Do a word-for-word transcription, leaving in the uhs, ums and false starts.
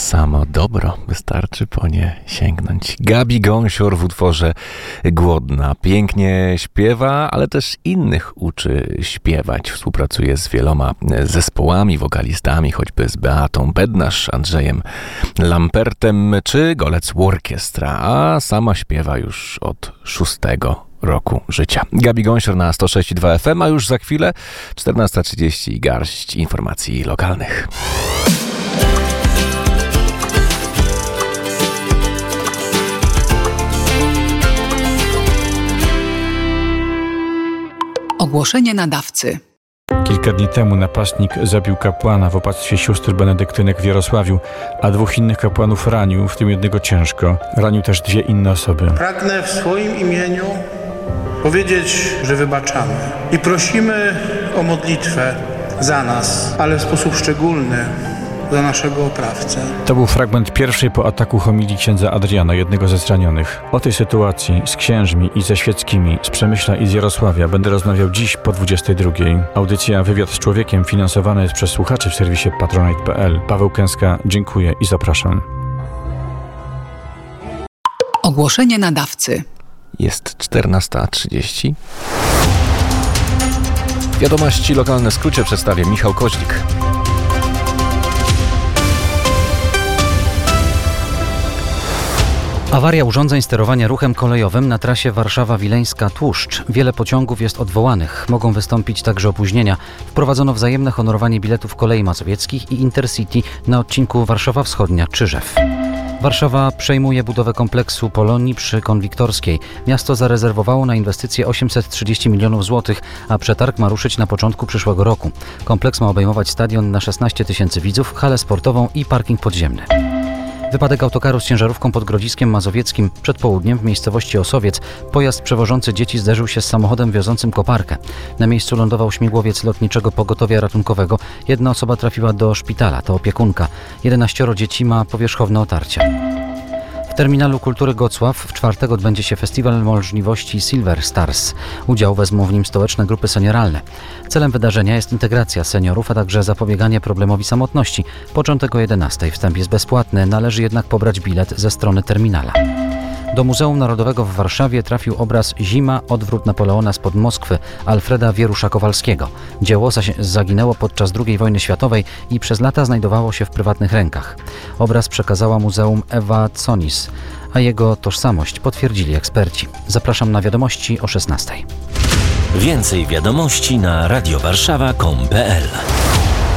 Samo dobro, wystarczy po nie sięgnąć. Gabi Gąsior w utworze Głodna. Pięknie śpiewa, ale też innych uczy śpiewać. Współpracuje z wieloma zespołami, wokalistami, choćby z Beatą Bednarz, Andrzejem Lampertem czy Golec Orkiestra, a sama śpiewa już od szóstego roku życia. Gabi Gąsior na sto sześć i dwa F M, a już za chwilę czternasta trzydzieści i garść informacji lokalnych. Ogłoszenie nadawcy. Kilka dni temu napastnik zabił kapłana w opactwie sióstr benedyktynek w Jarosławiu, a dwóch innych kapłanów ranił, w tym jednego ciężko. Ranił też dwie inne osoby. Pragnę w swoim imieniu powiedzieć, że wybaczamy i prosimy o modlitwę za nas, ale w sposób szczególny za naszego oprawcę. To był fragment pierwszej po ataku homilii księdza Adriana, jednego ze zranionych. O tej sytuacji z księżmi i ze świeckimi z Przemyśla i z Jarosławia będę rozmawiał dziś po dwudziestej drugiej. Audycja Wywiad z Człowiekiem finansowana jest przez słuchaczy w serwisie patronite kropka p l. Paweł Kęska, dziękuję i zapraszam. Ogłoszenie nadawcy. Jest czternasta trzydzieści. Wiadomości lokalne w skrócie przedstawię Michał Koźlik. Awaria urządzeń sterowania ruchem kolejowym na trasie Warszawa-Wileńska-Tłuszcz. Wiele pociągów jest odwołanych. Mogą wystąpić także opóźnienia. Wprowadzono wzajemne honorowanie biletów kolei mazowieckich i Intercity na odcinku Warszawa Wschodnia-Czyżew. Warszawa przejmuje budowę kompleksu Polonii przy Konwiktorskiej. Miasto zarezerwowało na inwestycje osiemset trzydzieści milionów złotych, a przetarg ma ruszyć na początku przyszłego roku. Kompleks ma obejmować stadion na szesnaście tysięcy widzów, halę sportową i parking podziemny. Wypadek autokaru z ciężarówką pod Grodziskiem Mazowieckim przed południem w miejscowości Osowiec. Pojazd przewożący dzieci zderzył się z samochodem wiozącym koparkę. Na miejscu lądował śmigłowiec lotniczego pogotowia ratunkowego. Jedna osoba trafiła do szpitala, to opiekunka. jedenaścioro dzieci ma powierzchowne otarcia. W Terminalu Kultury Gocław w czwartek odbędzie się festiwal możliwości Silver Stars. Udział wezmą w nim stołeczne grupy senioralne. Celem wydarzenia jest integracja seniorów, a także zapobieganie problemowi samotności. Początek o jedenastej. Wstęp jest bezpłatny, należy jednak pobrać bilet ze strony terminala. Do Muzeum Narodowego w Warszawie trafił obraz Zima, odwrót Napoleona spod Moskwy Alfreda Wierusza-Kowalskiego. Dzieło zaginęło podczas drugiej wojny światowej i przez lata znajdowało się w prywatnych rękach. Obraz przekazała muzeum Ewa Conis, a jego tożsamość potwierdzili eksperci. Zapraszam na wiadomości o szesnastej. Więcej wiadomości na radiowarszawa kropka com kropka p l.